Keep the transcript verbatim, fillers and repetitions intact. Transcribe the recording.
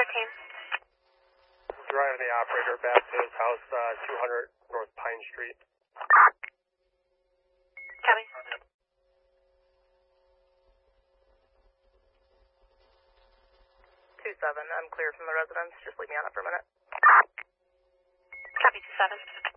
fourteen. Driving the operator back to his house, uh, two hundred North Pine Street. Copy. two seven, I'm clear from the residence. Just leave me on it for a minute. Copy, two seven.